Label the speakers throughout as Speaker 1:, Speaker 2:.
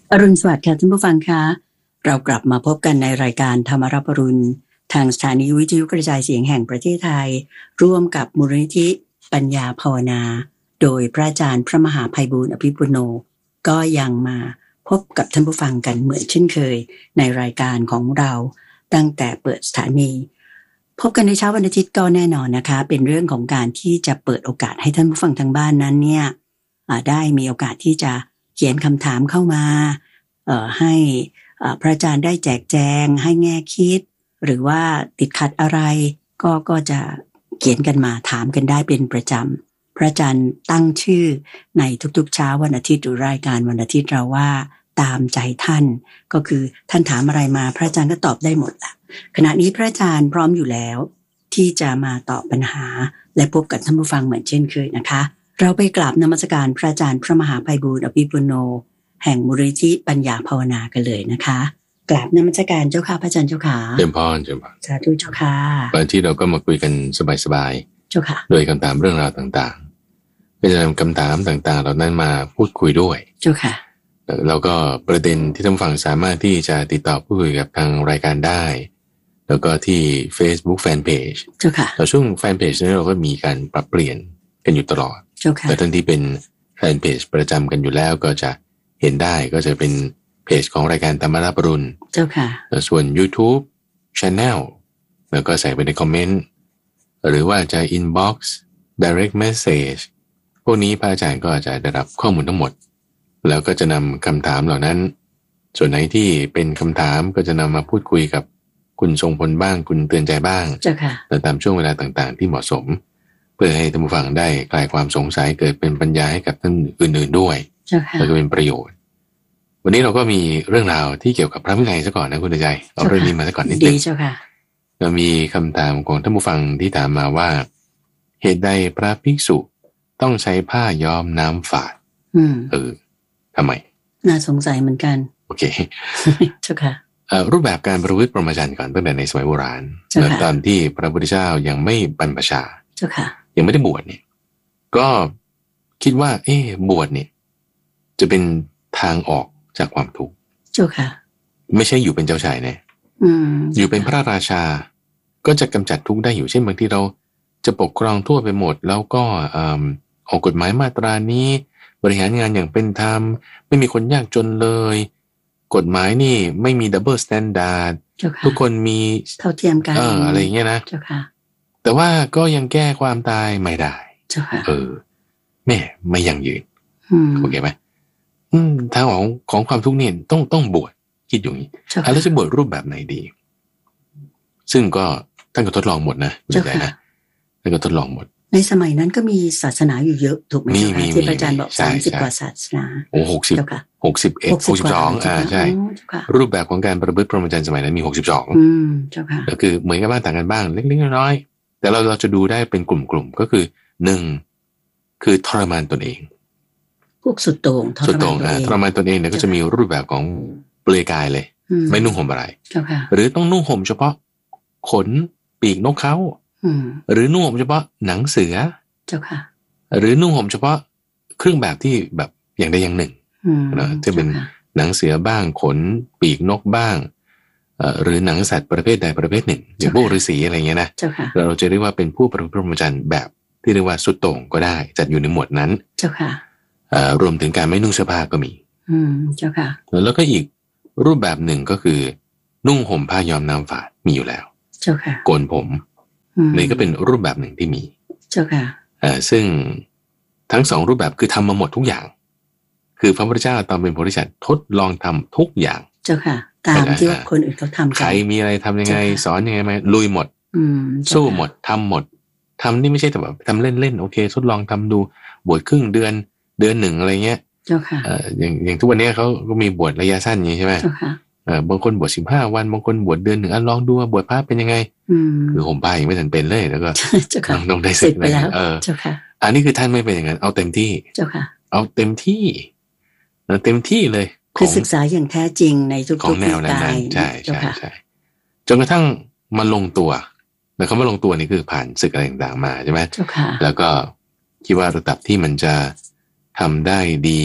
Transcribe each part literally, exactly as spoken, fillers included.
Speaker 1: อรุณสวัสดิ์ค่ะท่านผู้ฟังคะเรากลับมาพบกันในรายการธรรมรับอรุณทางสถานีวิทยุกระจายเสียงแห่งประเทศไทยร่วมกับมูลนิธิปัญญาภาวนาโดยพระอาจารย์พระมหาไพบูลย์อภิปุโนก็ยังมาพบกับท่านผู้ฟังกันเหมือนเช่นเคยในรายการของเราตั้งแต่เปิดสถานีพบกันในเช้าวันอาทิตย์ก็แน่นอนนะคะเป็นเรื่องของการที่จะเปิดโอกาสให้ท่านผู้ฟังทางบ้านนั้นเนี่ยได้มีโอกาสที่จะเขียนคำถามเข้ามาให้พระอาจารย์ได้แจกแจงให้แง่คิดหรือว่าติดขัดอะไรก็ก็จะเขียนกันมาถามกันได้เป็นประจำพระอาจารย์ตั้งชื่อในทุกๆเช้าวันอาทิตย์หรือรายการวันอาทิตย์เราว่าตามใจท่านก็คือท่านถามอะไรมาพระอาจารย์ก็ตอบได้หมดละขณะนี้พระอาจารย์พร้อมอยู่แล้วที่จะมาตอบปัญหาและพบกับท่านผู้ฟังเหมือนเช่นเคยนะคะเราไปกราบนมัสการพระอาจารย์พระมหาไพบูลย์อภิปุโนแห่งมูลนิธิปัญญาภาวนากันเลยนะคะกราบนมัสการเจ้าค่ะพระอาจารย์เจ้าค่ะ
Speaker 2: เจริญพรเจริญพร
Speaker 1: สาธุเจ้าค่ะ
Speaker 2: วันที่เราก็มาคุยกันสบายๆ
Speaker 1: เจ้าค่ะ
Speaker 2: โดยคำถามเรื่องราวต่างๆเป็นนำคำถามต่างๆเหล่านั้นมาพูดคุยด้วย
Speaker 1: เจ้าค่ะ
Speaker 2: แล้วก็ประเด็นที่ท่านฟังสามารถที่จะติดต่อพูดคุยกับทางรายการได้แล้วก็ที่ Facebook Fanpage
Speaker 1: เจ้าค่ะ
Speaker 2: แต่ช่วง Fanpage นี้เราก็มีการปรับเปลี่ยนกันอยู่ตลอด
Speaker 1: เจ้าค่ะ
Speaker 2: แต่ท่านที่เป็น Fanpage ประจำกันอยู่แล้วก็จะเห็นได้ก็จะเป็นเพจของรายการธรรมรับอรุณ
Speaker 1: เจ้าค่ะ
Speaker 2: ส่วน YouTube Channel แล้วก็ใส่ไปในคอมเมนต์หรือว่าจะ Inbox Direct Message พวกนี้พระอาจารย์ก็จะได้รับข้อมูลทั้งหมดแล้วก็จะนำคำถามเหล่านั้นส่วนไหนที่เป็นคำถามก็จะนำมาพูดคุยกับคุณทรงพลบ้างคุณเตือนใจบ้าง
Speaker 1: เจ้าค่ะ
Speaker 2: แต่ตามช่วงเวลาต่างๆที่เหมาะสมเพื่อให้ท่านผู้ฟังได้คลายความสงสัยเกิดเป็นปัญญาให้กับท่านอื่นๆด้วยแล้วก็เป็นประโยชน์วันนี้เราก็มีเรื่องราวที่เกี่ยวกับพระวินัยซะก่อนนะคุณใจเอาเรื่องนี้มาซะก่อนนิดนึง
Speaker 1: ดีเจ้าค่ะ
Speaker 2: เรามีคำถามของท่านผู้ฟังที่ถามมาว่าเหตุใดพระภิกษุต้องใช้ผ้าย้อมน้ำฝาดเออทำไม
Speaker 1: น่าสงสัยเหมือนกัน
Speaker 2: โอเค
Speaker 1: เจ้าค่ะ
Speaker 2: รูปแบบการประพฤติพรหมจรรย์ก่อนตั้งแต่ในสมัยโบราณและตอนที่พระพุทธเจ้ายังไม่บรรพชา
Speaker 1: เจ้าค่ะ
Speaker 2: ยังไม่ได้บวชเนี่ยก็คิดว่าเอ๊ะบวชเนี่ยจะเป็นทางออกจากความทุกข์
Speaker 1: เจ้าค่ะ
Speaker 2: ไม่ใช่อยู่เป็นเจ้าชายนะอยู่เป็นพระราชาก็จะกำจัดทุกข์ได้อยู่เช่นบางทีเราจะปกครองทั่วไปหมดแล้วก็ออกกฎหมายมาตรานี้บริหารงานอย่างเป็นธรรมไม่มีคนยากจนเลยกฎหมายนี่ไม่มีดับเบิลสแตนดาร์ดทุกคนมี
Speaker 1: เท่าเทียมกัน
Speaker 2: เอออะไรอย่างเงี้ยนะ
Speaker 1: เจ้าค่ะ
Speaker 2: แต่ว่าก็ยังแก้ความตายไม่ได้
Speaker 1: เจ้าค่ะ
Speaker 2: เออแม่ไม่ยั่งยืนโอเคไหมทางของของความทุกข์เนี่ยต้องต้องบวชคิดอย่างนี้แล้วจะบวชรูปแบบไหนดีซึ่งก็ท่านก็ทดลองหมดนะเจ้าค่ะท่านก็ทดลองหมด
Speaker 1: ในสมัยนั้นก็มีศาสนาอยู่เยอะถูกไหมเจ้าค่ะที่อาจารย์บอกสามสิบกว่าศาสนา
Speaker 2: โอ้หกสิบหกสิบเอ็ดหกสิบสองอ่าใช่รูปแบบของการประพฤติพรหมจรรย์สมัยนั้นมีหกสิบสอง
Speaker 1: เจ้าค่ะ
Speaker 2: ก็คือเหมือนกันบ้างต่างกันบ้างเล็กๆน้อยๆแต่เราเราจะดูได้เป็นกลุ่มๆก็คือหนึ่งคือทรมานตนเอง
Speaker 1: พวกสุดโต่ง
Speaker 2: สุดโต่งอ่าทรมานตนเองเนี่ยก็จะมีรูปแบบของเปลือยกายเลยไม่นุ่งห่มอะไรหรือต้องนุ่งห่มเฉพาะขนปีกนกเขาหรือนุ่งห่มเฉพาะหนังเสือ
Speaker 1: เจ้าค่ะ
Speaker 2: หรือนุ่งห่มเฉพาะเครื่องแบบที่แบบอย่างใดอย่างหนึ่งนะจะเป็นหนังเสือบ้างขนปีกนกบ้างหรือหนังสัตว์ประเภทใดประเภทหนึ่งอย่างพวกฤาษีอะไรเงี้ยนะเราจะเรียกว่าเป็นผู้ประพฤติพรหมจรรย์แบบที่เรียกว่าสุดโต่งก็ได้จัดอยู่ในหมวดนั้น
Speaker 1: เจ้าค่ะ
Speaker 2: รวมถึงการไม่นุ่งเสื้อผ้าก็มี
Speaker 1: อืมเจ้าค่ะ
Speaker 2: แล้วก็อีกรูปแบบหนึ่งก็คือนุ่งห่มผ้าย้อมน้ำฝาดมีอยู่แล้ว
Speaker 1: เจ้าค่ะ
Speaker 2: โกนผมนี่ก็เป็นรูปแบบหนึ่งที่มี
Speaker 1: เจ้าค่ะ
Speaker 2: อ่าซึ่งทั้งสองรูปแบบคือทำมาหมดทุกอย่างคือพระพุทธเจ้าตอนเป็นโพธิสัตว์ทดลองทำทุกอย่าง
Speaker 1: เจ้าค่ะตามที่คนอื่นเขาทำ
Speaker 2: ใครมีอะไรทำยังไงสอนยังไงไหมลุยหมดสู้หมดทำหมดทำนี่ไม่ใช่แต่แบบทำเล่นๆโอเคทดลองทำดูบวชครึ่งเดือนเดือนหนึ่งอะไรเงี้ย
Speaker 1: เจ้าค่ะ
Speaker 2: เอ่ออย่างอย่างทุกวันนี้เขาก็มีบวชระยะสั้นอย่างนี้ใช่ไหม
Speaker 1: เจ้าค่ะ
Speaker 2: เออบางคนบวชสิบห้าวันบางคนบวชเดือนหนึ่งอ่ะลองดูว่าบวชพระเป็นยังไงคือห่มผ้ายังไม่ทันเป็นเลยแล้วก็ต้องต้องได้เสร็จเลยเอออันนี้คือท่านไม่เป็นอย่างนั้นเอาเต็มที่
Speaker 1: เจ้าค่ะ
Speaker 2: เอาเต็มที่เต็มที่เลย
Speaker 1: คือศึกษาอย่างแท้จริงในทุกๆ
Speaker 2: ของแนวนั้นใช่ใช่ใช่จนกระทั่งมาลงตัวแล้วคำว่าลงตัวนี่คือผ่านศึกอะไรต่างๆมาใช่ไหมแล้วก็คิดว่าระดับที่มันจะทำได้ดี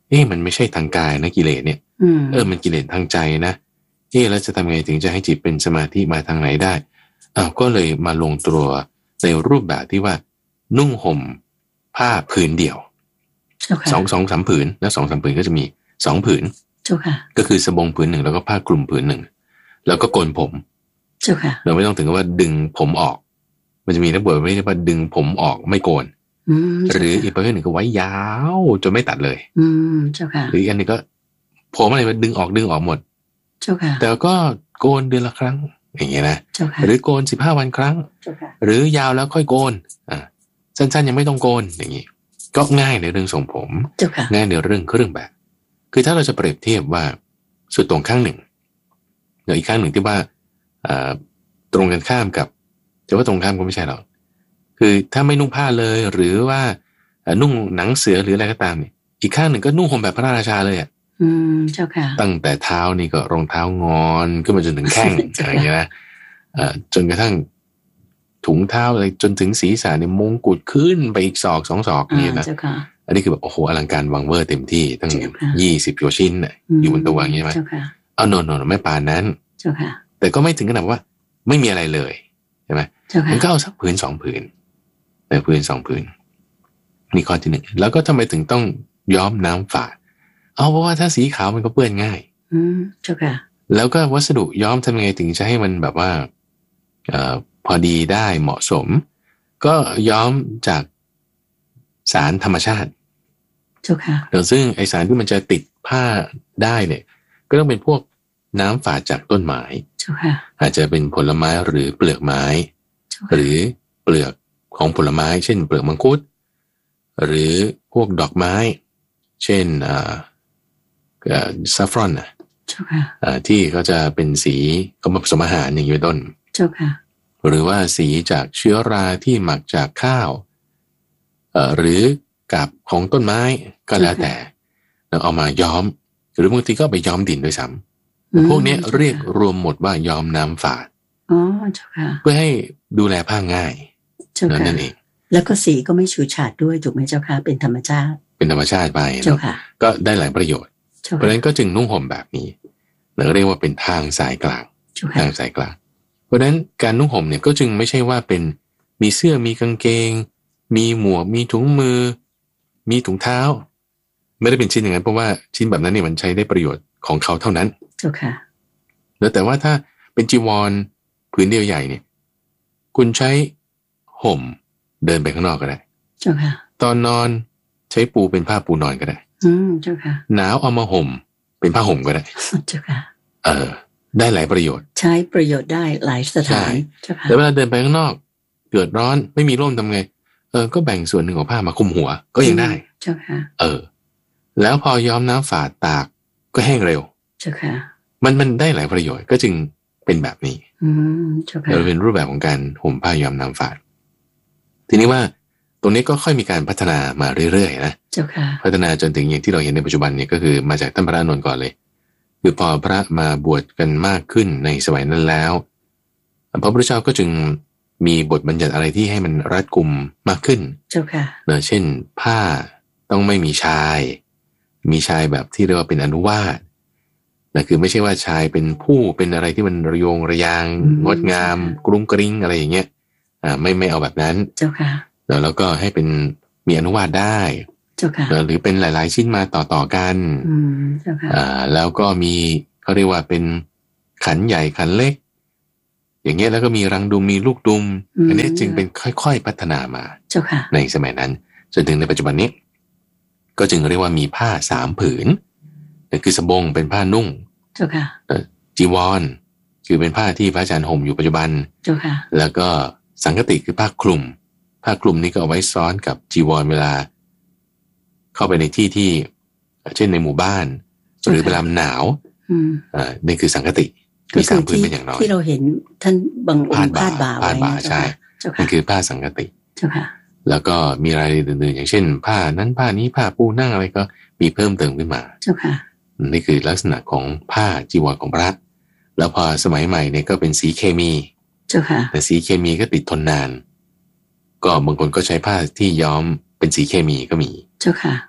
Speaker 2: เอ๊ะมันไม่ใช่ทางกายนะกิเลสเนี่ยเออมันกิเลสทางใจนะเอ๊ะแล้วจะทำไงถึงจะให้จิตเป็นสมาธิมาทางไหนได้อ้าวก็เลยมาลงตัวในรูปแบบที่ว่านุ่งห่มผ้าผืนเดียว
Speaker 1: okay.
Speaker 2: สองสองสามผืนแล้วสองสามผืนก็จะมีสองผืน okay. ก็คือสบงผืนหนึ่งแล้วก็ผ้าคลุมผืนหนึ่งแล้วก็โกนผม okay. เราไม่ต้องถึงกับว่าดึงผมออกมันจะมีนักบวชไม่ใช่ว่าดึงผมออกไม่โกนหรืออีกประเภทหนึ่งก็ไว้ยาวจนไม่ตัดเลยหรืออีกอันนึงก็ผมอะไรมันดึงออกดึงออกหมดแต่ก็โกนเดือนละครั้งอย่างเงี้ยนะหรือโกนสิบห้าวันครั้งหรือยาวแล้วค่อยโกนอ่าสั้นๆยังไม่ต้องโกนอย่างงี้ก็ง่ายในเรื่องทรงผมง่ายในเรื่องเครื่องแบบคือถ้าเราจะเปรียบเทียบว่าสุดตรงข้างหนึ่งหรืออีกข้างหนึ่งที่ว่าตรงกันข้ามกับแต่ว่าตรงข้ามก็ไม่ใช่หรอกคือถ้าไม่นุ่งผ้าเลยหรือว่านุ่งหนังเสือหรืออะไรก็ตามเนี่ยอีกข้างหนึ่งก็นุ่งห่มแบบพระราชาเลยอ่ะ
Speaker 1: อืมเจ้าค่ะ
Speaker 2: ตั้งแต่เท้านี่ก็รองเท้างอนขึ้นมาจนถึงแข้ง อะไรอย่างเงี้ยนะจนกระทั่งถุงเท้าอะไรจนถึงศีรษะเนี่ยมงกุฎขึ้นไปอีกศอกสองศอกนี่นะอันนี้คือแบบโอ้โหอลังการวังเวอร์เต็มที่ตั้งยี่สิบกว่าชิ้นน่ะอยู่บนตัวอย่างนี้ใช่ไหมเอาโนโนไม่ปานนั้นแต่ก็ไม่ถึงขนาดว่าไม่มีอะไรเลยใช่ไหมมันก็เอาสักผืนสองผืนแต่ผืนสองผืนนี่ข้อที่หนึ่งแล้วก็ทำไมถึงต้องย้อมน้ำฝาดเอาเพราะว่าถ้าสีขาวมันก็เปื้อนง่าย
Speaker 1: อืมเจ้าค่ะ
Speaker 2: แล้วก็วัสดุย้อมทำยังไงถึงจะให้มันแบบว่าเอ่อพอดีได้เหมาะสมก็ย้อมจากสารธรรมชาติ
Speaker 1: เจ้าค่ะ
Speaker 2: แล้วซึ่งไอสารที่มันจะติดผ้าได้เนี่ยก็ต้องเป็นพวกน้ำฝาดจากต้นไม้
Speaker 1: เจ้าค่ะ
Speaker 2: อาจจะเป็นผลไม้หรือเปลือกไม้หรือเปลือกของผลไม้เช่นเปลือกมังคุดหรือพวกดอกไม้เช่นอ่าซัฟฟรอนนะที่เขาจะเป็นสีเขามาผสมอาหารอย่างนี้เป็นต้นหรือว่าสีจากเชื้อราที่หมักจากข้าวหรือกับของต้นไม้ก็แล้วแต่เราเอามาย้อมหรือบางทีก็ไปย้อมดินด้วยซ้ำพวกนี้เรียกรวมหมดว่าย้อมน้ำฝาดเพื่อให้ดูแลผ้าง่ายนั่นเอง
Speaker 1: แล้วก็สีก็ไม่ฉูดฉาดด้วยถูกไหมเจ้าค่ะเป็นธรรมชาติ
Speaker 2: เป็นธรรมชาติไปเนาะก็ได้หลายประโยชน์เพราะฉะนั้นก็จึงนุ่งห่มแบบนี้เราเรียกว่าเป็นทางสายกลางทางสายกลางเพราะฉะนั้นการนุ่งห่มเนี่ยก็จึงไม่ใช่ว่าเป็นมีเสื้อมีกางเกงมีหมวกมีถุงมือมีถุงเท้าไม่ได้เป็นชิ้นอย่างนั้นเพราะว่าชิ้นแบบนั้นเนี่ยมันใช้ได้ประโยชน์ของเขาเท่านั้น
Speaker 1: เจ้าค่ะ
Speaker 2: แล้วแต่ว่าถ้าเป็นจีวรผืนเดียวใหญ่เนี่ยคุณใช้ห่มเดินไปข้างนอกก็ได้
Speaker 1: เจ้าค่ะ
Speaker 2: ตอนนอนใช้ปูเป็นผ้าปูนอนก็ได้
Speaker 1: อืมเจ้าค่ะ
Speaker 2: หนาวเอามาห่มเป็นผ้าห่มก็ได้
Speaker 1: เจ้าค่ะ
Speaker 2: เออได้หลายประโยชน์
Speaker 1: ใช้ประโยชน์ได้หลายสถาน
Speaker 2: เจ้าค่ะแล้วเวลาเดินไปข้างนอกเกิดร้อนไม่มีร่มทำไงเออก็แบ่งส่วนหนึ่งของผ้ามาคลุมหัวก็ยังได้
Speaker 1: เจ้าค่ะ
Speaker 2: เออแล้วพอย้อมน้ำฝาดตากก็แห้งเร็ว
Speaker 1: เจ้าค่ะ
Speaker 2: มันมันได้หลายประโยชน์ก็จึงเป็นแบบนี้
Speaker 1: อืมเจ้าค่ะ
Speaker 2: เราเป็นรูปแบบของการห่มผ้าย้อมน้ำฝาดทีนี้ว่าตรงนี้ก็ค่อยมีการพัฒนามาเรื่อยๆนะ
Speaker 1: เจ้าค่ะ
Speaker 2: พัฒนาจนถึงอย่างที่เราเห็นในปัจจุบันเนี่ยก็คือมาจากท่านพระอานนท์ก่อนเลยคือพอพระมาบวชกันมากขึ้นในสมัยนั้นแล้วพระพุทธเจ้าก็จึงมีบทบัญญัติอะไรที่ให้มันรัดกุมมากขึ้น
Speaker 1: เจ้าค่ะ
Speaker 2: เนอะเช่นผ้าต้องไม่มีชายมีชายแบบที่เรียกว่าเป็นอนุวาสนะคือไม่ใช่ว่าชายเป็นผู้เป็นอะไรที่มันระโยงระยางงดงามกรุ้งกริ้งอะไรอย่างเงี้ยอ่าไม่ไม่เอาแบบนั้น
Speaker 1: เจ้าค่ะ
Speaker 2: แล้วก็ให้เป็นมีอนุวาสได้
Speaker 1: เจ้าค่ะ
Speaker 2: หรือเป็นหลายๆชิ้นมาต่อต่อกัน
Speaker 1: อืมเจ้าค่ะ
Speaker 2: อ่าแล้วก็มีเขาเรียกว่าเป็นขันใหญ่ขันเล็กอย่างเงี้ยแล้วก็มีรังดุมมีลูกดุมอันนี้จึงเป็นค่อยๆพัฒนามา
Speaker 1: เจ้าค่ะ
Speaker 2: ในสมัยนั้นจนถึงในปัจจุบันนี้ก็จึงเรียกว่ามีผ้าสามผืนนั่นคือสบงเป็นผ้านุ่ง
Speaker 1: เจ้าค่ะ
Speaker 2: จีวรคือเป็นผ้าที่พระอาจารย์ห่มอยู่ปัจจุบัน
Speaker 1: เจ้าค่ะ
Speaker 2: แล้วก็สังฆติคือผ้าคลุมผ้าคลุมนี้ก็เอาไว้ซ้อนกับจีวรเวลาเข้าไปในที่ที่เช่นในหมู่บ้านหรือเวลาหนาวอ่านี่คือสังฆติมีสามผืนเป็นอย่างน้อย
Speaker 1: ที่เราเห็นท่านบางองค์พาดบ่าไว้
Speaker 2: พาดบ่าใช่นั่นคือผ้าสังฆติ
Speaker 1: เจ้าค่ะ
Speaker 2: แล้วก็มีรายละเอียดอื่นๆอย่างเช่นผ้านั้นผ้านี้ผ้าปูนั่งอะไรก็มีเพิ่มเติมขึ้นมา
Speaker 1: เจ้าค่ะ
Speaker 2: นี่คือลักษณะของผ้าจีวรของพระแล้วพอสมัยใหม่เนี่ยก็เป็นสีเคมี
Speaker 1: เจ้าค่ะ
Speaker 2: แต่สีเคมีก็ติดทนนานก็บางคนก็ใช้ผ้าที่ย้อมเป็นสีเคมีก็มี
Speaker 1: เจ้าค่ะ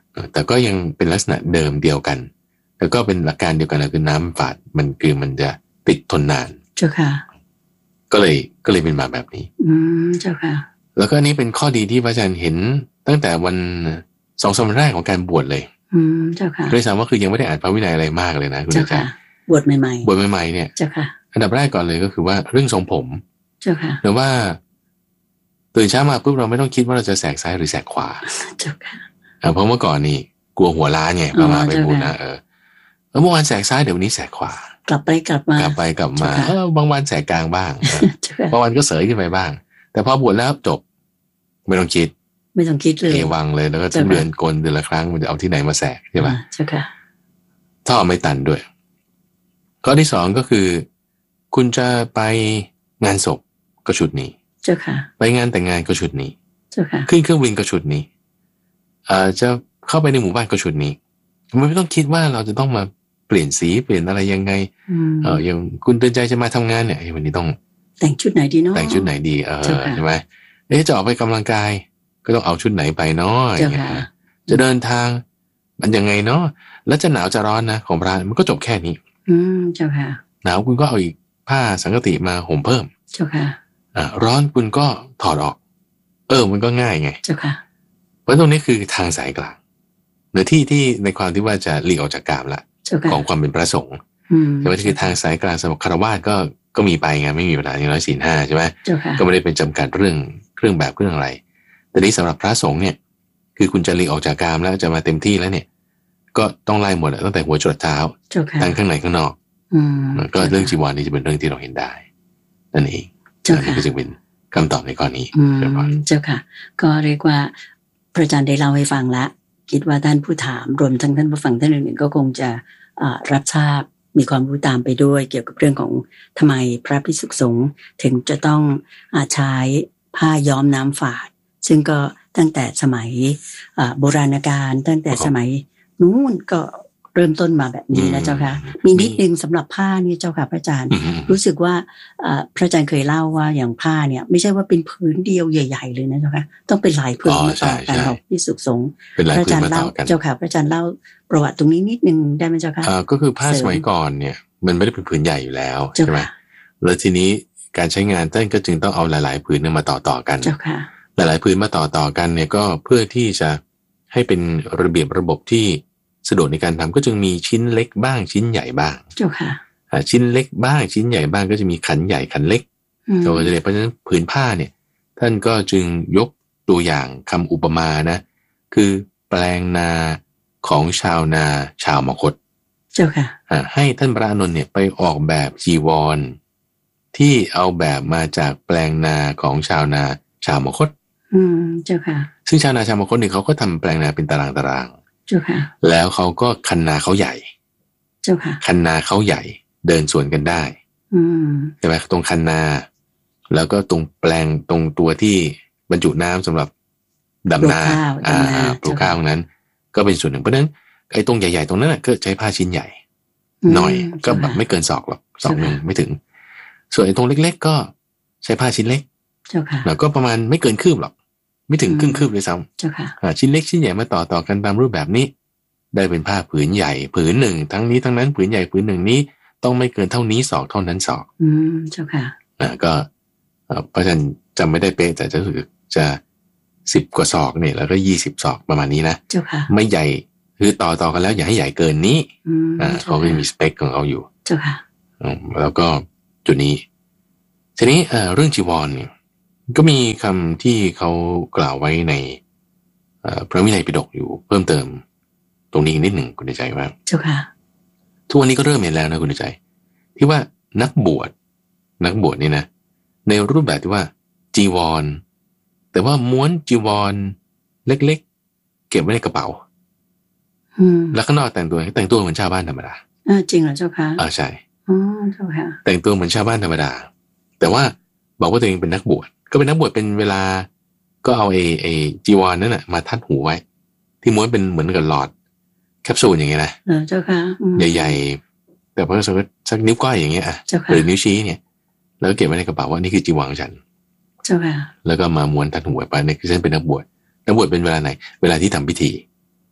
Speaker 2: แต่ก็ยังเป็นลักษณะเดิมเดียวกันแล้วก็เป็นหลักการเดียวกันคือน้ำฝาดมันคือมันจะติดทนนาน
Speaker 1: เจ้าค่ะ
Speaker 2: ก็เลยก็เลยเป็นมาแบบนี้
Speaker 1: อืมเจ้าค่ะ
Speaker 2: แล้วก็อันนี้เป็นข้อดีที่พระอาจารย์เห็นตั้งแต่วันสองสามวันแรกของการบวชเลย
Speaker 1: อืมเจ้าค่ะ
Speaker 2: ด้วยซ้ำว่าคือยังไม่ได้อ่านพระวินัยอะไรมากเลยนะคุณอาจารย์
Speaker 1: บวชใหม่ๆ
Speaker 2: บวชใหม่ๆเนี่ย
Speaker 1: เจ้าค่ะ
Speaker 2: อันดับแรกก่อนเลยก็คือว่าเรื่องทรงผม
Speaker 1: เจ้าค่ะ
Speaker 2: หรือว่าตื่นเช้ามาปุ๊บเราไม่ต้องคิดว่าเราจะแสกซ้ายหรือแสกขวา
Speaker 1: เจ้าค่ะ
Speaker 2: เพราะเมื่อก่อนนี่กลัวหัวล้านไงพอมาไปบวชนะเออเมื่อวานแสกซ้ายเดี๋ยววันนี้แสกขวาก
Speaker 1: ลับไปกลับมาก
Speaker 2: ลับไปกลับมาเออบางวันแสกกลางบ้างบางวันก็เสยขึ้นไปบ้างแต่พอบวชแล้วจบไม่ต้องคิด
Speaker 1: ไม่ต้องคิดเลย
Speaker 2: เอวังเลยแล้วก็ทุเดือนกลเดือนละครั้งมันจะเอาที่ไหนมาแสกใช่ป่ะ
Speaker 1: ใช่ค่ะ
Speaker 2: ท่อไม่ตันด้วยข้อที่สองก็คือคุณจะไปงานศพก็ชุดนี้
Speaker 1: เจ้าค่ะ
Speaker 2: ไปงานแต่งงานก็ชุดนี้
Speaker 1: เจ้าค่ะ
Speaker 2: ขึ้นเครื่องบินก็ชุดนี้อ่าจะเข้าไปในหมู่บ้านก็ชุดนี้มันไม่ต้องคิดว่าเราจะต้องมาเปลี่ยนสีเปลี่ยนอะไรยังไงเอออย่างคุณเตือนใจจะมาทำงานเนี่ยวันนี้ต้อง
Speaker 1: แต่งชุดไหนดีเนาะ
Speaker 2: แต่งชุดไหนดีเออใช่ไหมเอ๊ะจะออกไปกำลังกายก็ต้องเอาชุดไหนไปเนาะจะเดินทางมันยังไงเนาะแล้วจะหนาวจะร้อนนะของพระมันก็จบแค่นี้
Speaker 1: อืมเจ้าค่ะ
Speaker 2: หนาวคุณก็เอาอีกผ้าสังกติมาห่มเพิ่ม
Speaker 1: เจ้าค่ะ
Speaker 2: อ่าร้อนคุณก็ถอดออกเออมันก็ง่ายไง
Speaker 1: เจ้าค่ะ
Speaker 2: เพราะตรงนี้คือทางสายกลางเนื้อที่ที่ในความที่ว่าจะหลีกออกจากกามละของความเป็นพระสงฆ์แต่ว่าคือทางสายกลางสำหรับคฤหัสถ์ก็ก็มีไปไงไม่มีปัญหาอย่างน้อยศีลห้าใช่ไหมก็ไม่ได้เป็นจำกัดเรื่องเครื่องแบบเครื่องอะไรแต่นี้สำหรับพระสงฆ์เนี่ยคือคุณจะหลีกออกจากกามแล้วจะมาเต็มที่แล้วเนี่ยก็ต้องไล่หมดตั้งแต่หัวจรดเท้าทั้งข้างในข้างนอกก็เรื่องจีวรนี่จะเป็นเรื่องที่เราเห็นได้นั่นเองนี่ก็จึงเป็นคำตอบในข้อนี้
Speaker 1: เจ้าค่ะก็เรียกว่าพระอาจารย์ได้เล่าให้ฟังแล้วคิดว่าท่านผู้ถามรวมทั้งท่านผู้ฟังท่านอื่นๆก็คงจะรับทราบมีความรู้ตามไปด้วยเกี่ยวกับเรื่องของทำไมพระภิกษุสงฆ์ถึงจะต้องใช้ผ้าย้อมน้ำฝาดซึ่งก็ตั้งแต่สมัยโบราณกาลตั้งแต่สมัยนู้นก็เริ่มต้นมาแบบนี้นะเจ้าค่ะมีนิดนึงสำหรับผ้านี่เจ้าค่ะพระอาจารย์รู้สึกว่าพระอาจารย์เคยเล่าว่าอย่างผ้าเนี่ยไม่ใช่ว่าเป็นพื้นเดียวใหญ่ๆเลยนะเจ้าค่ะต้องเป็นหลายพื้นมาต่อกันของภิกษุสงฆ์พระอาจารย์เล่าเจ้าค่ะพระอาจารย์เล่าประวัติตรงนี้นิดนึงได้ไหมเจ้าค่ะ
Speaker 2: ก็คือผ้าสมัยก่อนเนี่ยมันไม่ได้เป็นผืนใหญ่อยู่แล้วใช่ไหมแล้วทีนี้การใช้งานท่านก็จึงต้องเอาหลายๆผืนมาต่อๆกันหลายๆผืนมาต่อๆกันเนี่ยก็เพื่อที่จะให้เป็นระเบียบระบบที่สะดวกในการทำก็จึงมีชิ้นเล็กบ้างชิ้นใหญ่บ้าง
Speaker 1: เจ้าค่ะ
Speaker 2: ชิ้นเล็กบ้างชิ้นใหญ่บ้างก็จะมีขันใหญ่ขันเล็กเราจะเรียกเพราะฉะนั้นผืนผ้าเนี่ยท่านก็จึงยกตัวอย่างคำอุปมานะคือแปลงนาของชาวนาชาวมคธ
Speaker 1: เจ้าค่ะ
Speaker 2: ให้ท่านพระอานนท์เนี่ยไปออกแบบจีวรที่เอาแบบมาจากแปลงนาของชาวนาชาวมคธ
Speaker 1: อืมเจ้าค่ะ
Speaker 2: ซึ่งชาวนาชาวมคธเนี่ยเขาก็ทำแปลงนาเป็นตารางตาราง
Speaker 1: เจ้าค่ะ
Speaker 2: แล้วเขาก็คันนาเขาใหญ่
Speaker 1: เจ้าค่ะ
Speaker 2: คันนาเขาใหญ่เดินสวนกันได้
Speaker 1: อืม
Speaker 2: ใช่ไหมตรงคันนาแล้วก็ตรงแปลงตรงตัวที่บรรจุน้ำสำหรับดำนาอ่าปลูกข้าวตรงนั้นก็เป็นส่วนหนึ่งเพราะฉะนั้นไอ้ตรงใหญ่ๆตรงนั้นก็ใช้ผ้าชิ้นใหญ่หน่อยก็แบบไม่เกินศอกหรอกศอกหนึ่งไม่ถึงส่วนไอ้ตรงเล็กๆก็ใช้ผ้าชิ้นเล็กแล้วก็ประมาณไม่เกินคืบหรอกไม่ถึงครึ่งคืบเลยซ้ำชิ้นเล็กชิ้นใหญ่มาต่อต่อกันตามรูปแบบนี้ได้เป็นผ้าผืนใหญ่ผืนหนึ่งทั้งนี้ทั้งนั้นผืนใหญ่ผืนหนึ่งนี้ต้องไม่เกินเท่านี้ศอกเท่านั้นศอก
Speaker 1: อืมเจ้าค่ะ
Speaker 2: อ่าก็เพราะฉะนั้นจำไม่ได้เป๊ะแต่จะรู้สึกจะสิบกว่าศอกเนี่ยแล้วก็ยี่สิบศอกประมาณนี้นะ
Speaker 1: เจ้าค่ะ
Speaker 2: ไม่ใหญ่คือต่อต่อกันแล้วอย่าให้ใหญ่เกินนี้อ่าเขาก็มีสเปคของเขาอยู่
Speaker 1: เจ้าค่ะ
Speaker 2: แล้วก็จุดนี้ทีนี้เรื่องจีวรเนี่ยก็มีคำที่เขากล่าวไว้ในพระวินัยปิฎกอยู่เพิ่มเติมตรงนี้นิดหนึ่งคุณใจว่า
Speaker 1: เจ้าค่ะ
Speaker 2: ทุกวันนี้ก็เริ่มเห็นแล้วนะคุณใจที่ว่านักบวชนักบวชนี่นะในรูปแบบที่ว่าจีวรแต่ว่าม้วนจีวรเล็กๆเก็บไว้ในกระเป๋าแล้วข้างนอกแต่งตัวแต่งตัวเหมือนชาวบ้านธรรมดา
Speaker 1: อ่าจริงเหรอเจ้าค่ะ
Speaker 2: อ่าใช่
Speaker 1: อ๋อเจ้าค่ะ
Speaker 2: แต่งตัวเหมือนชาวบ้านธรรมดาแต่ว่าบอกว่าตัวเองเป็นนักบวชก็เป็นนักบวชเป็นเวลาก็เอาไอ้ไอ้จีวรนั่นน่ะมาทัดหูไว้ที่ม้วนเป็นเหมือนกับหลอดแคปซูลอย่างเงี้ยนะ
Speaker 1: เออเจ้าค่ะ
Speaker 2: ใหญ่ๆแต่พอสักสักนิ้วก้อยอย่างเงี้ยอ่ะหรือนิ้วชี้เนี่ยแล้วก็เก็บไว้ในกระเป๋าว่านี่คือจีวรของฉัน
Speaker 1: เจ้าค่ะ
Speaker 2: แล้วก็มาม้วนทัดหูไปในคือฉันเป็นนักบวชนักบวชเป็นเวลาไหนเวลาที่ทำพิธี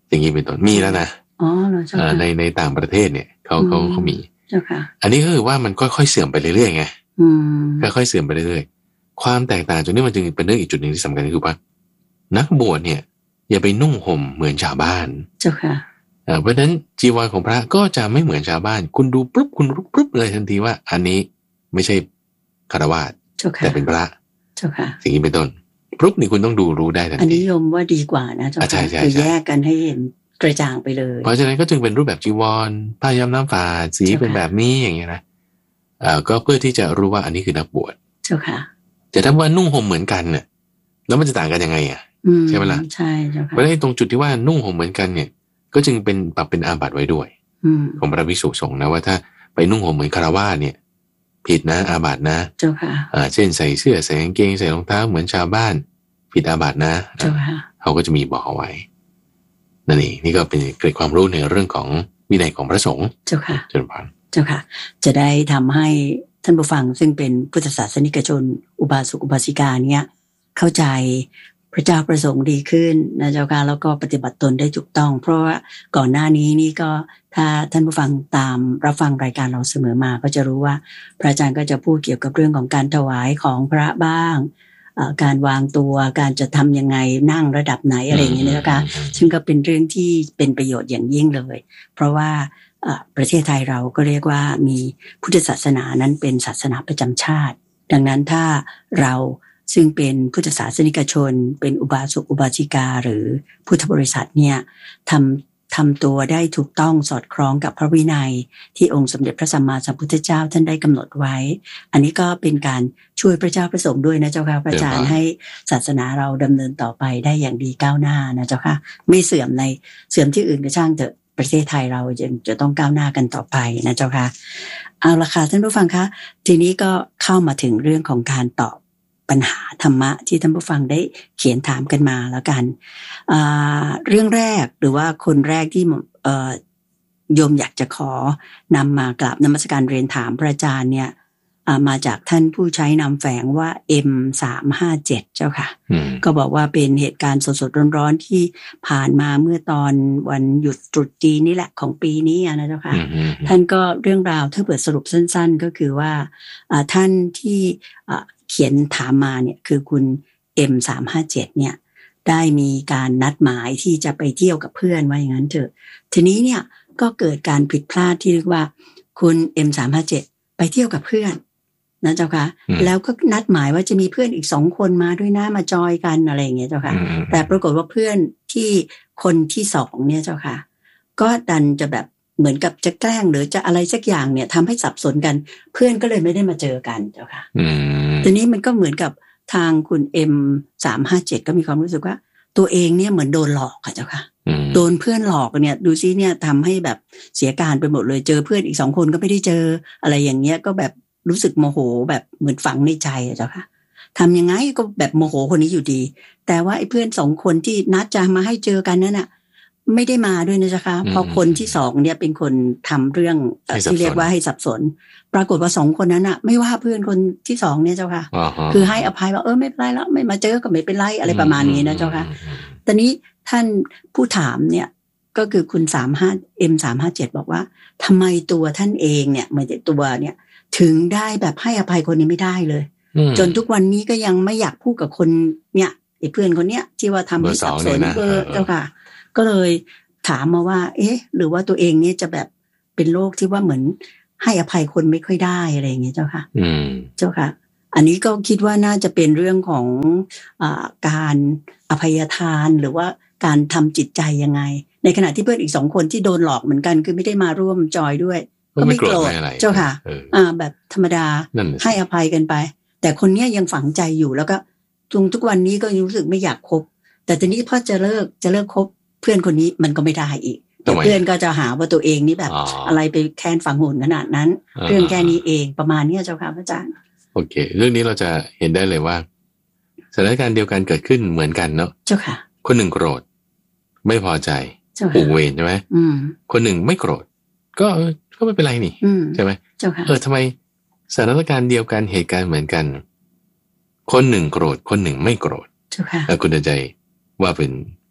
Speaker 2: อย่างนี้เป็นต้นมีแล้วนะ
Speaker 1: อ๋อเหรอเจ้าค่ะ
Speaker 2: ในในต่างประเทศเนี่ยเขาเขาเขามี
Speaker 1: เจ้าค่ะ
Speaker 2: อันนี้ก็คือว่ามันค่อยๆเสื่อมไปเรื่อยๆไงค่อยๆเสื่อมไปเรื่อยๆความแตกต่างจุดนี้มันจึงเป็นเรื่องอีกจุดหนึ่งที่สำคัญคือว่านักบวชเนี่ยอย่าไปนุ่งห่มเหมือนชาวบ้าน
Speaker 1: เจ้าค่ะ
Speaker 2: เพราะฉะนั้นจีวรของพระก็จะไม่เหมือนชาวบ้านคุณดูปุ๊บคุณรู้ปุ๊บเลยทันทีว่าอันนี้ไม่ใช่คฤหัสถ์แต่เป็นพระ
Speaker 1: เจ้าค่ะ
Speaker 2: สิ่งนี้เป็นต้นปุ๊บนี่คุณต้องดูรู้ได้ทันที
Speaker 1: อันนี้ยมว่าดีกว่านะเจ้าค่ะคือแยกกันให้เห็นกระจ่างไปเลย
Speaker 2: เพราะฉะนั้นก็จึงเป็นรูปแบบจีวรผ้าย้อมน้ำฝาดสีเป็นแบบนี้อย่างเงี้ยนะเอ่อก็เพื่อที่จะรู้ว่าอันนี้คือนักบวช
Speaker 1: เจ้าค่ะ
Speaker 2: แต่ถ้าว่านุ่งห่มเหมือนกันเนี่ยแล้วมันจะต่างกันยังไงอ่ะใช่ไหมล่ะ
Speaker 1: ใช่เจ้าค่ะ
Speaker 2: เพราะฉะนั้นตรงจุดที่ว่านุ่งห่มเหมือนกันเนี่ยก็จึงเป็นปรับเป็นอาบัติไว้ด้วยของพระภิกษุสงฆ์นะว่าถ้าไปนุ่งห่มเหมือนคฤหัสถ์เนี่ยผิดนะอาบัตินะ
Speaker 1: เจ้าค่ะ
Speaker 2: อ่าเช่นใส่เสื้อใส่กางเกงใส่รองเท้าเหมือนชาวบ้านผิดอาบัตินะ
Speaker 1: เจ้าค่ะ
Speaker 2: เขาก็จะมีบอกเอาไว้นั่นเองนี่ก็เป็นเกร็ดความรู้ในเรื่องของวินัยของพระสงฆ์
Speaker 1: เจ้าค่ะ
Speaker 2: เจริญพร
Speaker 1: เจ้าค่ะจะได้ทำให้ท่านผู้ฟังซึ่งเป็นพุทธศาสนิกชนอุบาสกอุบาสิกาเนี่ยเข้าใจพระเจ้าประสงค์ดีขึ้นนะเจ้าค่ะแล้วก็ปฏิบัติตนได้ถูกต้องเพราะว่าก่อนหน้านี้นี่ก็ถ้าท่านผู้ฟังตามรับฟังรายการเราเสมอมาก็จะรู้ว่าพระอาจารย์ก็จะพูดเกี่ยวกับเรื่องของการถวายของพระบ้างการวางตัวการจะทำยังไงนั่งระดับไหนอะไรอย่างนี้นะคะซึ่งก็เป็นเรื่องที่เป็นประโยชน์อย่างยิ่งเลยเพราะว่าประเทศไทยเราก็เรียกว่ามีพุทธศาสนานั้นเป็นศาสนาประจำชาติดังนั้นถ้าเราซึ่งเป็นพุทธศาสนิกชนเป็นอุบาสกอุบาสิกาหรือพุทธบริษัทเนี่ยทำทำตัวได้ถูกต้องสอดคล้องกับพระวินัยที่องค์สมเด็จพระสัมมาสัมพุทธเจ้าท่านได้กำหนดไว้อันนี้ก็เป็นการช่วยพระเจ้าประสงค์ด้วยนะเจ้าค่ะพระอาจารย์ให้ศาสนาเราดำเนินต่อไปได้อย่างดีก้าวหน้านะเจ้าค่ะไม่เสื่อมในเสื่อมที่อื่นก็ช่างเถอะประเทศไทยเราจะจะต้องก้าวหน้ากันต่อไปนะเจ้าค่ะเอาละค่ะท่านผู้ฟังคะทีนี้ก็เข้ามาถึงเรื่องของการตอบปัญหาธรรมะที่ท่านผู้ฟังได้เขียนถามกันมาแล้วกันเรื่องแรกหรือว่าคนแรกที่โยมอยากจะขอนำมากราบนมัสการเรียนถามพระอาจารย์เนี่ยมาจากท่านผู้ใช้นามแฝงว่า เอ็ม สามห้าเจ็ด เจ้าค่ะก็บอกว่าเป็นเหตุการณ์สดๆร้อนๆที่ผ่านมาเมื่อตอนวันหยุดตรุษจีนนี่แหละของปีนี้นะเจ้าค่ะท่านก็เรื่องราวถ้าเปิดสรุปสั้นๆก็คือว่าท่านที่เขียนถามมาเนี่ยคือคุณ เอ็ม สามห้าเจ็ด เนี่ยได้มีการนัดหมายที่จะไปเที่ยวกับเพื่อนว่าอย่างนั้นเถอะทีนี้เนี่ยก็เกิดการผิดพลาดที่เรียกว่าคุณ เอ็ม สามห้าเจ็ด ไปเที่ยวกับเพื่อนนะเจ้าค่ะแล้วก็นัดหมายว่าจะมีเพื่อนอีกสองคนมาด้วยนะมาจอยกันอะไรอย่างเงี้ยเจ้าค่ะแต่ปรากฏว่าเพื่อนที่คนที่สองเนี่ยเจ้าค่ะก็ดันจะแบบเหมือนกับจะแกล้งหรือจะอะไรสักอย่างเนี่ยทำให้สับสนกันเพื่อนก็เลยไม่ได้มาเจอกันเจ้าค่ะทีนี้มันก็เหมือนกับทางคุณ เอ็ม สามห้าเจ็ด ก็มีความรู้สึกว่าตัวเองเนี่ยเหมือนโดนหลอกค่ะเจ้าค่ะโดนเพื่อนหลอกเนี่ยดูซิเนี่ยทำให้แบบเสียการไปหมดเลยเจอเพื่อนอีกสองคนก็ไม่ได้เจออะไรอย่างเงี้ยก็แบบรู้สึกโมโหแบบเหมือนฝังในใจอะเจ้าค่ะทำยังไงก็แบบโมโหคนนี้อยู่ดีแต่ว่าไอ้เพื่อนสองคนที่นัดจะมาให้เจอกันนั่นน่ะไม่ได้มาด้วยนะเจ้าค่ะเพราะคนที่สองเนี่ยเป็นคนทำเรื่องที่เรียกว่าให้สับสนปรากฏว่าสองคนนั้นน่ะไม่ว่าเพื่อนคนที่สองเนี่ยเจ้าค่ะคือให้อภัยว่าเออไม่เป็นไรแล้วไม่มาเจอก็ไม่เป็นไรอะไรประมาณนี้นะเจ้าค่ะตอนนี้ท่านผู้ถามเนี่ยก็คือคุณสามห้า เอ็ม สามห้าเจ็ด บอกว่าทำไมตัวท่านเองเนี่ยเหมือนตัวเนี่ยถึงได้แบบให้อภัยคนนี้ไม่ได้เลยจนทุกวันนี้ก็ยังไม่อยากพูดกับคนเนี่ยไอ้เพื่อนคนเนี้ยที่ว่าทำให้สับสนเบอร์เจ้าค่ะก็เลยถามมาว่าเอ๊ะหรือว่าตัวเองเนี่ยจะแบบเป็นโรคที่ว่าเหมือนให้อภัยคนไม่ค่อยได้อะไรอย่างเงี้ยเจ้าค่ะเจ้าค่ะอันนี้ก็คิดว่าน่าจะเป็นเรื่องของอ่าการอภัยทานหรือว่าการทำจิตใจยังไงในขณะที่เพื่อนอีกสองคนที่โดนหลอกเหมือนกันคือไม่ได้มาร่วมจอยด้วยก็ไม่โกรธเจ้าค่ะอ่าแบบธรรมดาให้อภัยกันไปแต่คนนี้ยังฝังใจอยู่แล้วก็จนทุกวันนี้ก็รู้สึกไม่อยากคบแต่ทีนี้พอจะเลิกจะเลิกคบเพื่อนคนนี้มันก็ไม่ได้อีกเพื่อนก็จะหาว่าตัวเองนี่แบบอะไรไปแค้นฝังหุ่นขนาดนั้นเรื่องแค่นี้เองประมาณนี้เจ้าค่ะพระอาจารย์
Speaker 2: โอเคเรื่องนี้เราจะเห็นได้เลยว่าสถานการณ์เดียวกันเกิดขึ้นเหมือนกันเนาะ
Speaker 1: เจ้าค่ะ
Speaker 2: คนหนึ่งโกรธไม่พอใจผูกเวรใช่ไหมคนหนึ่งไม่โกรธก็ก็ไม่เป็นไรนี่ใช่ไหมเออทำไมสถานการณ์เดียวกันเหตุการณ์เหมือนกันคนหนึ่งโกรธคนหนึ่งไม่โกรธแล้วคุณใจว่าเป็นเพ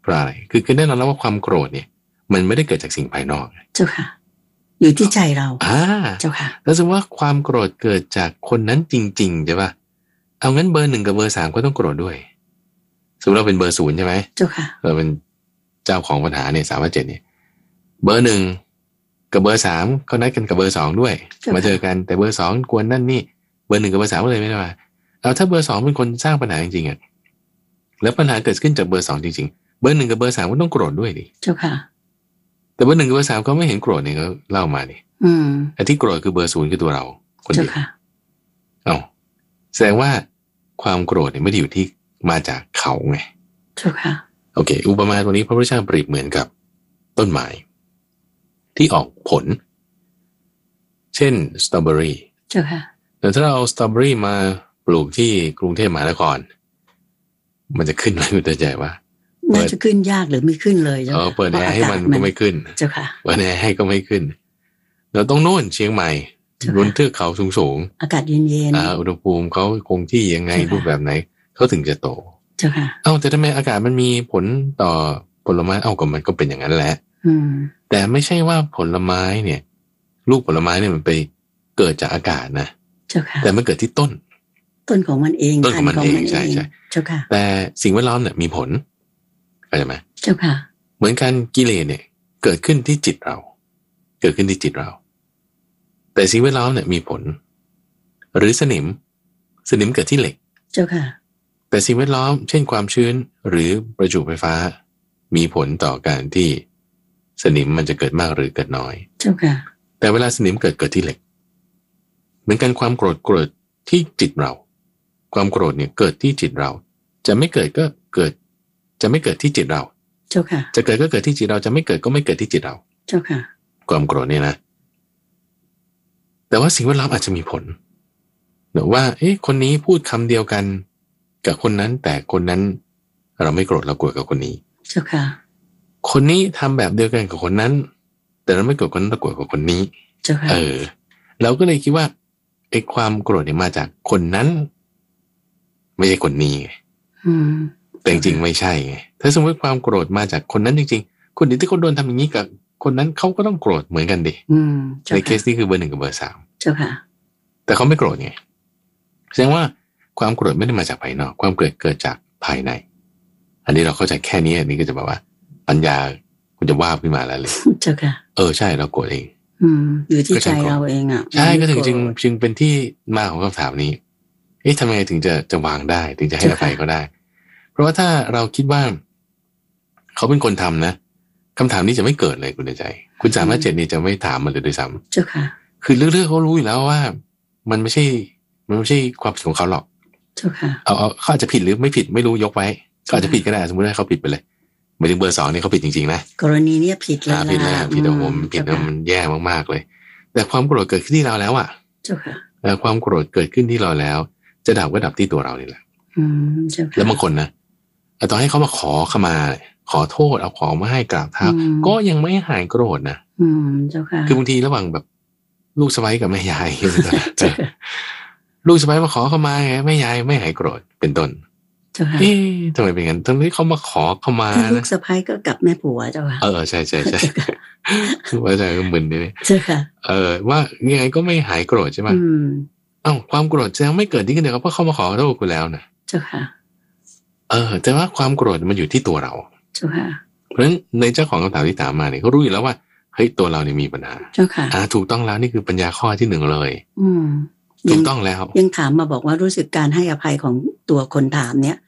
Speaker 2: เพราะอะไรคือคือแน่นอนแล้วว่าความโกรธเนี่ยมันไม่ได้เกิดจากสิ่งภายนอก
Speaker 1: เจ้าค่ะอยู่ที่ใจเรา
Speaker 2: อ่า
Speaker 1: เจ้าค่ะ
Speaker 2: แล้วสมมติว่าความโกรธเกิดจากคนนั้นจริงๆใช่ป่ะเอางั้นเบอร์หนึ่งกับเบอร์สามก็ต้องโกรธด้วยสมมติเราเป็นเบอร์ศูนย์ใช่ไหม
Speaker 1: เจ้าค่ะ
Speaker 2: เราเป็นเจ้าของปัญหาเนี่ยสามว่าเจ็ดเนี่ยเบอร์หนึ่งกับเบอร์สามเขานัดกันกับเบอร์สองด้วยมาเจอกันแต่เบอร์สองกวนนั่นนี่เบอร์หนึ่งกับเบอร์สามก็เลยไม่ได้มาเอาถ้าเบอร์สองเป็นคนสร้างปัญหาจริงๆอ่ะแล้วปัญหาเกิดขึ้นจากเบอร์สองจริงๆเบอร์หนึ่งกับเบอร์สามก็ต้องโกรธด้วยดิ
Speaker 1: เจ้าค่ะ
Speaker 2: แต่เบอร์หนึ่งกับเบอร์สามก็ไม่เห็นโกรธเนี่ยเขาเล่ามาดิ
Speaker 1: อืม
Speaker 2: ไอ้ที่โกรธคือเบอร์ศูนย์คือตัวเราคนเดียวเอ้าแสดงว่าความโกรธเนี่ยไม่ได้อยู่ที่มาจากเขาไง
Speaker 1: เจ้าค่ะ
Speaker 2: โอเคอุปมาตรงนี้พระพุทธเจ้าเปรียบเหมือนกับต้นไม้ที่ออกผลเช่นสตรอเบอรี่
Speaker 1: เจ้าค่ะ
Speaker 2: แต่ถ้าเราเอาสตรอเบอรี่มาปลูกที่กรุงเทพมหานครมันจะขึ้นไหมคุณตาใจว่า
Speaker 1: น่าจะขึ้นยากหรือไม่ขึ้นเลยเจ้าค่ะ
Speaker 2: เปิดแอร์ให้มันก็ไม่ขึ้น
Speaker 1: เจ้าค่ะ
Speaker 2: เปิดแอร์ให้ก็ไม่ขึ้นเราต้องโน่นเชียงใหม่บนเทือกเขาสูง
Speaker 1: ๆอากาศเย็น
Speaker 2: ๆอ่าอุณหภูมิเขาคงที่ยังไงรูปแบบไหนเขาถึงจะโต
Speaker 1: เจ้าค่ะ
Speaker 2: เอ้าแต่ทำไมอากาศมันมีผลต่อผลไม้เอ้าก็มันก็เป็นอย่างนั้นแหละแต่ไม่ใช่ว่าผลไม้เนี่ยลูกผลไม้เนี่ยมันไปเกิดจากอากาศนะ
Speaker 1: เจ้าค่ะ
Speaker 2: แต่มันเกิดที่ต้น
Speaker 1: ต้นของมันเอง
Speaker 2: ต้นของมันเองใช่ใช่
Speaker 1: เจ้าค่ะ
Speaker 2: แต่สิ่งแวดล้อมเนี่ยมีผลเข้าใจไหม
Speaker 1: เจ้าค่ะ
Speaker 2: เหมือนกันกิเลสเนี่ยเกิดขึ้นที่จิตเราเกิดขึ้นที่จิตเราแต่สิ่งแวดล้อมเนี่ยมีผลหรือสนิมสนิมเกิดที่เหล็ก
Speaker 1: เจ้าค่ะ
Speaker 2: แต่สิ่งแวดล้อมเช่นความชื้นหรือประจุไฟฟ้ามีผลต่อการที่สนิมมันจะเกิดมากหรือเกิดน้อย
Speaker 1: เจ้าค่ะ
Speaker 2: แต่เวลาสนิมเกิดเกิดที่เหล็กเหมือนกันความโกรธโกรธที่จิตเราความโกรธเนี่ยเกิดที่จิตเราจะไม่เกิดก็เกิดจะไม่เกิดที่จิตเรา
Speaker 1: เจ้าค่ะ
Speaker 2: จะเกิดก็เกิดที่จิตเราจะไม่เกิดก็ไม่เกิดที่จิตเรา
Speaker 1: เจ้าค่ะ
Speaker 2: ความโกรธเนี่ยนะแต่ว่าสิ่งแวดล้อมอาจจะมีผลหรือว่าเอ๊ะคนนี้พูดคำเดียวกันกับคนนั้นแต่คนนั้นเราไม่โกรธเราโกรธกับคนนี้
Speaker 1: เจ้าค่ะ
Speaker 2: คนนี้ทำแบบเดียวกันกับคนนั้นแต่เราไม่โกรธคนนั้นเราโกรธกับคนนี้
Speaker 1: เจ้าค่ะ
Speaker 2: เออเราก็เลยคิดว่าไอ้ความโกรธเนี่ยมาจากคนนั้นไม่ใช่คนนี้ไงแต่จริงๆไม่ใช่ไงถ้าสมมติความโกรธมาจากคนนั้นจริงๆคนอื่นที่เขาโดนทำอย่างนี้กับคนนั้นเขาก็ต้องโกรธเหมือนกันดิในเคสนี้คือเบอร์หนึ่งกับเบอร์สาม
Speaker 1: เจ้าค่ะ
Speaker 2: แต่เขาไม่โกรธไงแสดงว่าความโกรธไม่ได้มาจากภายนอกความโกรธเกิดจากภายในอันนี้เราเข้าใจแค่นี้อันนี้ก็จะแบบว่าปัญญาคุณจะว่าขึ้นมาแล้วเลย
Speaker 1: เจ้าค่ะ
Speaker 2: เออใช่เราโกรธเอง
Speaker 1: อืมอยู่ที่ใจเราเองอ่ะ
Speaker 2: ใช่ก็ถึงจึงจึงเป็นที่มาของคำถามนี้เอ๊ะทำไมถึงจะจะวางได้ถึงจะให้อภัยก็ได้เพราะว่าถ้าเราคิดว่าเขาเป็นคนทำนะคำถามนี้จะไม่เกิดเลยคุณใจคุณสามารถเจ็ดนี่จะไม่ถามมันเลยด้วยซ้ำ
Speaker 1: เจ้าค่ะ
Speaker 2: คือเรื่องๆเขารู้อยู่แล้วว่ามันไม่ใช่มันไม่ใช่ความผิดของเขาหรอก
Speaker 1: เจ้าค่ะ
Speaker 2: เอาเอาเขาอาจจะผิดหรือไม่ผิดไม่รู้ยกไว้เขาอาจจะผิดก็ได้สมมติว่าเขาผิดไปเลยหมายถึงเบอร์สองนี่เขาผิดจริงๆนะ
Speaker 1: กรณีนี้ผิดแล้ว
Speaker 2: ผิดแล้วผิดแล้วผมผิดแล้วมันแย่มากๆเลยแต่ความโกรธเกิดขึ้นที่เราแล้วอ่ะ
Speaker 1: เจ้าค่ะ
Speaker 2: แต่ความโกรธเกิดขึ้นที่เราแล้วจะดับก็ดับที่ตัวเรานี่แหละ
Speaker 1: อืมเจ้าค่ะ
Speaker 2: แล้วบางคนนะต่อให้เขามาขอขมาขอโทษเอาของมาให้กราบเท้าก็ยังไม่หายโกรธนะ
Speaker 1: อืมเจ้าค่ะ
Speaker 2: คือบางทีระหว่างแบบลูกสะใภ้กับแม่ยายลูกสะใภ้มาขอขมาไงแม่ยายไม่หายโกรธเป็นต้นเอ๊ะทำไมเป็นงั้นทั้งที่เขามาขอขมา
Speaker 1: ลูกสะใภ้ก็กับแม่ผัวเจ้าค่ะ
Speaker 2: เออใช่ใช่ใช่ว่าใจก็มึนนี่
Speaker 1: ใช่ค่ะ
Speaker 2: เออว่ายังไงก็ไม่หายโกรธใช่ไหมเอ้าความโกรธแสดงไม่เกิดที่กันเดียวเพราะเขามาขอโทษคุณแล้วนะ
Speaker 1: เจ้าค่ะ
Speaker 2: เออแต่ว่าความโกรธมันอยู่ที่ตัวเรา
Speaker 1: เจ้าค่ะ
Speaker 2: เพราะฉะนั้นในเจ้าของคำถามที่ถามมาเนี่ยเขารู้อยู่แล้วว่าเฮ้ยตัวเราเนี่ยมีปัญหา
Speaker 1: เจ้าค่ะ
Speaker 2: อ่าถูกต้องแล้วนี่คือปัญญาข้อที่หนึ่งเลย
Speaker 1: อืม
Speaker 2: ถูกต้องแล้ว
Speaker 1: ยังถามมาบอกว่ารู้สึกการให้อภัยของตัวคนถามเนี้ย